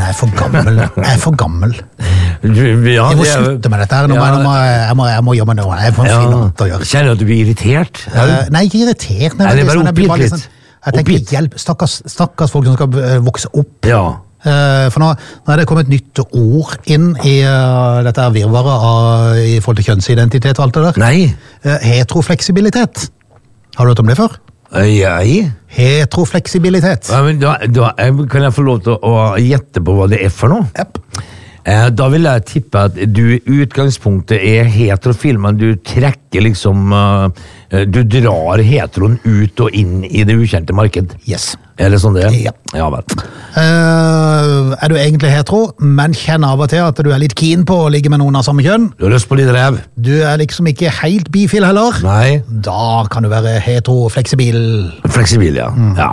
jeg er for gammel. Ja, Jeg må slutte med dette her. Jeg må jobbe med noe. Jeg får en fin måte å gjøre. Kjenner du at du blir irritert? Nei, ikke irritert. Nei, det er bare oppgitt litt. Jeg tenker, hjelp, stakkars folk som skal vokse opp. Ja. For nå er det kommet et nytt ord inn i dette virvaret i forhold til kjønnsidentitet og alt det der. Nei. Heterofleksibilitet. Har du hørt om det før? Jeg? Heterofleksibilitet. Ja, men da kan jeg få lov til å gjette på hva det er for noe? Yep. Da vil jeg tippe at du i utgangspunktet er heterofil, men du trekker liksom du drar heteroen ut og inn i det ukjente marked. Yes. Er det sånn det er? Ja. Ja vel. Er du egentlig hetero, men kjenner av og til at du er litt keen på å ligge med noen av samme kjønn? Du har lyst på litt rev? Du er liksom ikke helt bifil heller? Nei. Da kan du være heterofleksibil. Fleksibil, ja. Ja.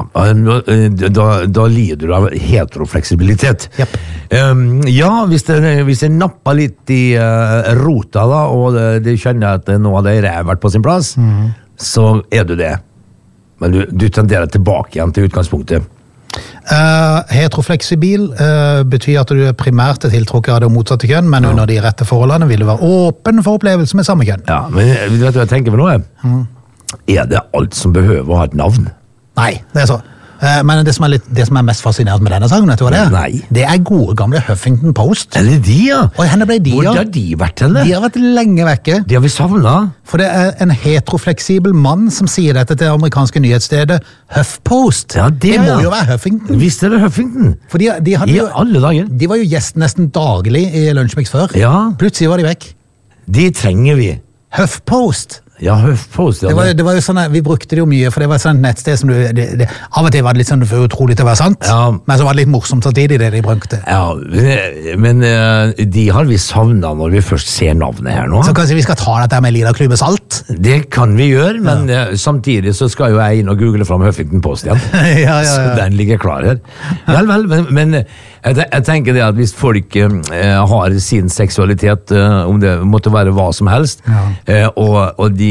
Da lider du av heterofleksibilitet. Yep. Ja, hvis det napper litt i rota da, og du kjenner at nå hadde rev vært på sin plass, så er du det. Men du tenderer tilbake igjen til utgangspunktet. Heterofleksibil betyr at du er primært tiltrukket av det motsatte kjønn, men under de rette forholdene vil du være åpen for opplevelse med samme kjønn. Ja, men vet du hva jeg tenker på nå? Er det alt som behøver å ha et navn? Nei, det er så. Men det som er mest fascinerende med denne sangen, vet du hva det er? Nei. Det er gode gamle Huffington Post. Eller de, ja. Og henne ble de, ja. Hvor har de vært henne? De har vært lenge vekke. De har vi savnet. For det er en heterofleksibel mann som sier dette til det amerikanske nyhetsstedet HuffPost. Ja, det må jo være Huffington. Visst er det Huffington. For de hadde I alle dager. De var jo gjest nesten daglig i Lunsjmix før. Ja. Plutselig var de vekk. De trenger vi. HuffPost. Ja, HuffPost. Ja, det var jo sånn, vi brukte det jo mye, for det var et sånt nettsted som av og til var det litt sånn for utrolig til å være sant, men så var det litt morsomt samtidig det de brukte. Ja, men de har vi savnet når vi først ser navnet her nå. Så kanskje vi skal ta dette med Lida Klybe Salt? Det kan vi gjøre, men samtidig så skal jo jeg inn og google fram Huffington Post igjen. Så den ligger klar her. Vel, men jeg tenker det at hvis folk har sin seksualitet, om det måtte være hva som helst, og de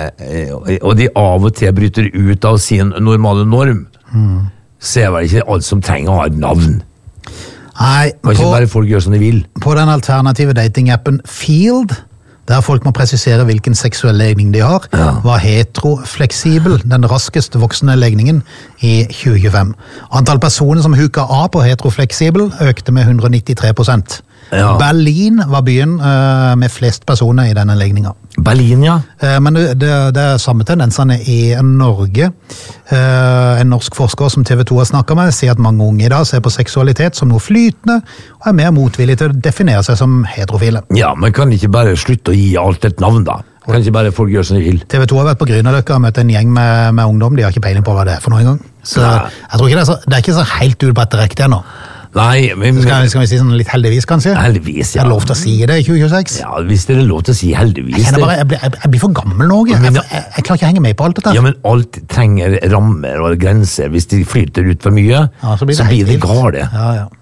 av og til bryter ut av sin normale norm, så er det ikke alt som trenger å ha et navn. Nei, kan ikke bare folk gjøre som de vil. På den alternative datingappen Field, der folk må presisere hvilken seksuell legning de har, var heterofleksibel den raskest voksende legningen i 2025. Antall personer som huka av på heterofleksibel økte med 193%. Berlin var byen med flest personer i denne legningen. Berlin, ja. Men det er samme tendensene i Norge. En norsk forsker som TV 2 har snakket med, sier at mange unge i dag ser på seksualitet som noe flytende, og er mer motvillige til å definere seg som heterofile. Ja, men kan de ikke bare slutte å gi alt et navn da? Kan ikke bare folk gjøre som de vil? TV 2 har vært på Grünerløkka og møtt en gjeng med ungdom, de har ikke peiling på hva det er for noe engang. Så jeg tror ikke det er ikke så helt utbredt direkte ennå. Nei, men skal vi si sånn litt heldigvis, kanskje? Heldigvis, ja. Er det lov til å si det i 2026? Ja, hvis det er lov til å si heldigvis. Jeg blir for gammel nå. Jeg klarer ikke å henge med på alt dette. Ja, men alt trenger rammer og grenser. Hvis de flyter ut for mye, så blir det gale. Ja.